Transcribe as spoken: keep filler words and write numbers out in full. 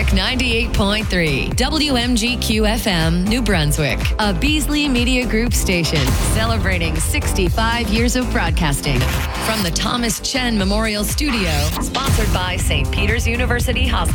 Brunswick ninety-eight point three, W M G Q F M, New Brunswick, a Beasley Media Group station celebrating sixty-five years of broadcasting from the Thomas Chen Memorial Studio, sponsored by Saint Peter's University Hospital.